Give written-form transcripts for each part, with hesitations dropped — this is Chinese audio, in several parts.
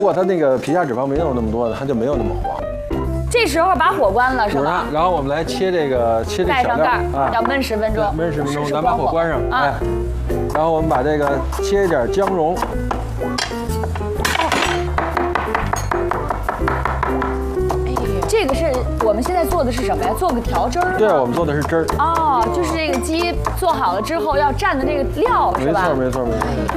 如果它那个皮下脂肪没有那么多的，它就没有那么黄。 这时候把火关了是吧？ 然后我们来切这小料啊，要焖10分钟。 焖10分钟，咱把火关上。哎，然后我们把这个切一点姜蓉。 这个是我们现在做的是什么呀？做个调汁儿。 对，我们做的是汁儿。 哦，就是这个鸡做好了之后要蘸的这个料是吧？ 没错。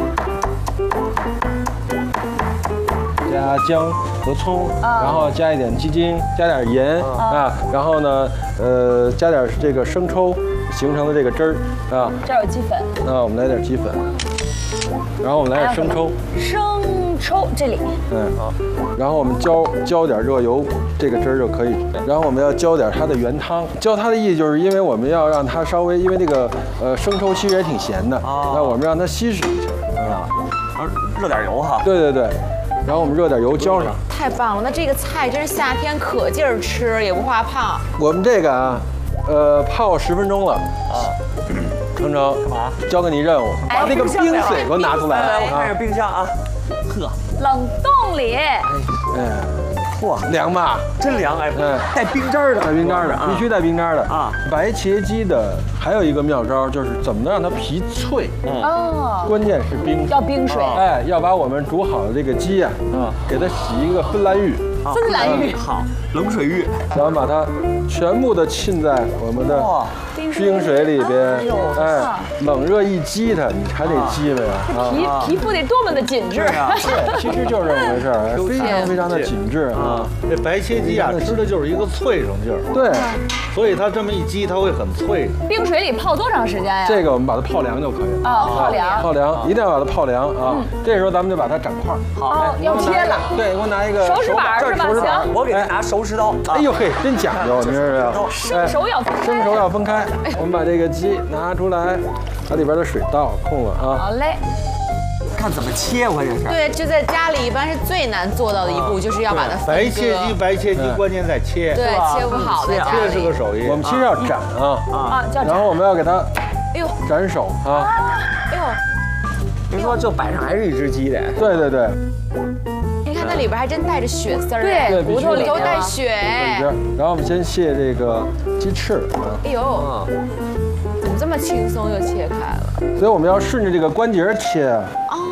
加姜和葱，然后加一点鸡精，加点盐啊，然后呢，加点这个生抽形成的这个汁儿啊。 这儿有鸡粉。 我们来点鸡粉，然后我们来点生抽。 生抽这里。 然后我们浇点热油，这个汁儿就可以。然后我们要浇点它的原汤，浇它的意思就是因为我们要让它稍微，因为这个生抽其实也挺咸的，那我们让它稀释一下啊。 热点油哈。 对。然后我们热点油浇上。 太棒了，那这个菜真是夏天可劲儿吃，也不怕胖。 我们这个啊，泡10分钟了啊。程程， 干嘛？ 交给你任务，把那个冰水给我拿出来。 我看着冰箱啊，呵， 冷冻里。 嚯， 凉吧？ 真凉哎！带冰渣的， 必须带冰渣的啊！ 白切鸡的还有一个妙招，就是怎么能让它皮脆？关键是冰水， 要冰水。 要把我们煮好的这个鸡给它洗一个芬兰浴。 芬兰浴好，冷水浴， 然后把它全部的浸在我们的冰水里边，冷热一激它，你还得激呗皮肤得多么的紧致啊！对，其实就是这么回事儿，非常的紧致啊。 这白切鸡啊，吃的就是一个脆生劲儿。 对， 所以它这么一激，它会很脆。 冰水里泡多长时间呀？ 这个我们把它泡凉就可以了。 泡凉， 一定要把它泡凉啊！这时候咱们就把它斩块。 好，要切了。 对，给我拿一个手指板是吧？行， 我给他拿熟食刀。 哎呦嘿，真讲究，你知道吗？ 生熟要分开。 我们把这个鸡拿出来，把里边的水倒空了啊。 好嘞。 看怎么切，关键是。 对，就在家里一般是最难做到的一步，就是要把它白切鸡，关键在切。 对，切不好在家里。 这是个手艺。 我们其实要斩然后我们要给它， 哎呦， 斩首啊。 哎呦， 别说就摆上还是一只鸡的。 对。 你看它里边还真带着血丝儿， 对， 骨头里头带血。 然后我们先卸这个鸡翅啊。 哎呦，怎么这么轻松就切开了？ 所以我们要顺着这个关节切啊。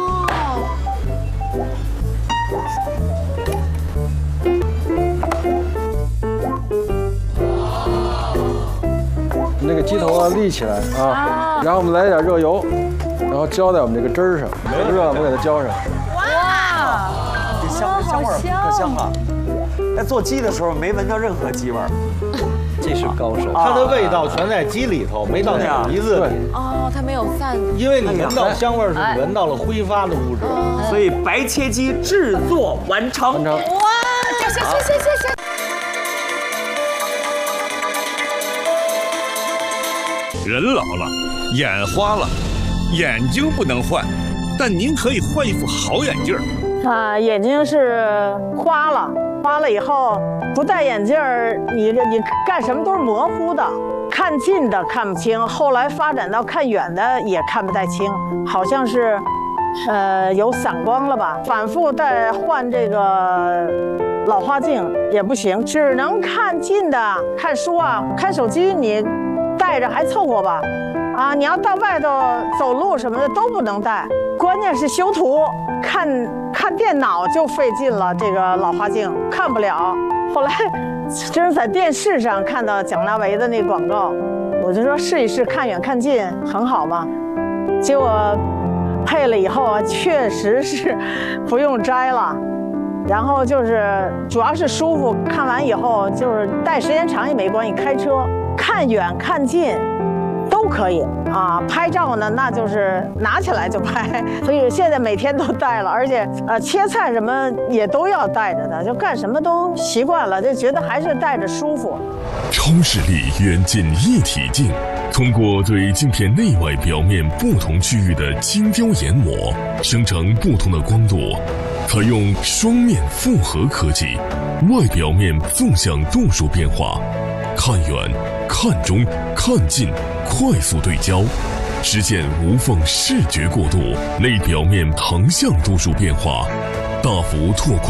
那个鸡头要立起来啊，然后我们来点热油，然后浇在我们这个汁儿上，热我们给它浇上。 哇， 这香味儿可香了。在做鸡的时候没闻到任何鸡味儿， 这是高手。它的味道全在鸡里头，没到你鼻子里。 它没有散。 因为你闻到香味儿是闻到了挥发的物质， 所以白切鸡制作完成。 哇，行。 人老了，眼花了，眼睛不能换，但您可以换一副好眼镜儿。 眼睛是花了以后不戴眼镜儿，你干什么都是模糊的，看近的看不清，后来发展到看远的也看不太清，好像是，有散光了吧？反复再换这个老花镜也不行，只能看近的，看书啊，看手机你带着还凑合吧，你要到外头走路什么的都不能带，关键是修图，看电脑就费劲了，这个老花镜看不了。后来真是在电视上看到蒋大为的那广告，我就说试一试，看远看近很好嘛。结果配了以后确实是不用摘了，然后就是主要是舒服，看完以后就是戴时间长也没关系，开车看远看近都可以拍照呢，那就是拿起来就拍，所以现在每天都戴了，而且切菜什么也都要带着的，就干什么都习惯了，就觉得还是戴着舒服。 超视力远近一体镜，通过对镜片内外表面不同区域的精雕研磨，生成不同的光度，采用双面复合科技，外表面纵向度数变化，看远、看中、看近，快速对焦，实现无缝视觉过渡，内表面横向度数变化， 大幅拓宽